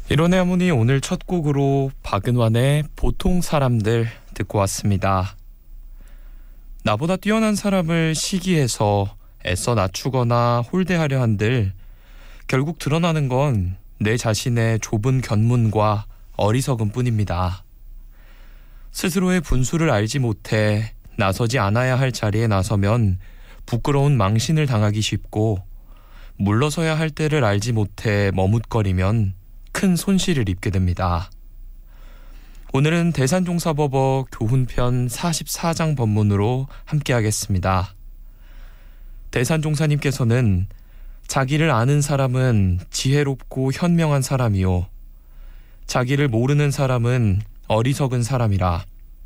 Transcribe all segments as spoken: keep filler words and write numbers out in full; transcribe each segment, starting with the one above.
이론의 하모니 오늘 첫 곡으로 박은환의 보통 사람들 듣고 왔습니다. 나보다 뛰어난 사람을 시기해서 애써 낮추거나 홀대하려 한들 결국 드러나는 건 내 자신의 좁은 견문과 어리석음 뿐입니다. 스스로의 분수를 알지 못해 나서지 않아야 할 자리에 나서면 부끄러운 망신을 당하기 쉽고, 물러서야 할 때를 알지 못해 머뭇거리면 큰 손실을 입게 됩니다. 오늘은 대산종사법어 교훈편 사십사 장 법문으로 함께하겠습니다. 대산종사님께서는 자기를 아는 사람은 지혜롭고 현명한 사람이요, 자기를 모르는 사람은 어리석은 사람이라.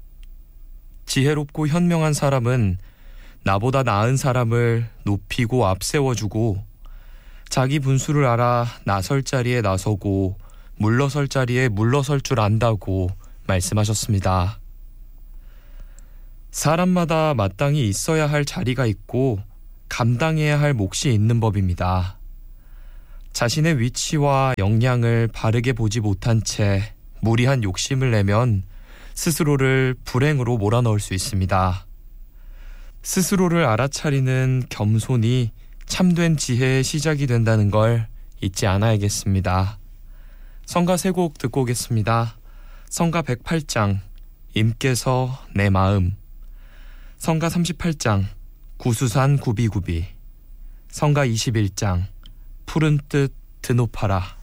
지혜롭고 현명한 사람은 나보다 나은 사람을 높이고 앞세워주고, 자기 분수를 알아 나설 자리에 나서고 물러설 자리에 물러설 줄 안다고 말씀하셨습니다. 사람마다 마땅히 있어야 할 자리가 있고 감당해야 할 몫이 있는 법입니다. 자신의 위치와 역량을 바르게 보지 못한 채 무리한 욕심을 내면 스스로를 불행으로 몰아넣을 수 있습니다. 스스로를 알아차리는 겸손이 참된 지혜의 시작이 된다는 걸 잊지 않아야겠습니다. 성가 세 곡 듣고 오겠습니다. 성가 백팔 장 임께서 내 마음, 성가 삼십팔 장 구수산 구비구비, 성가 이십일 장 푸른 뜻 드높아라.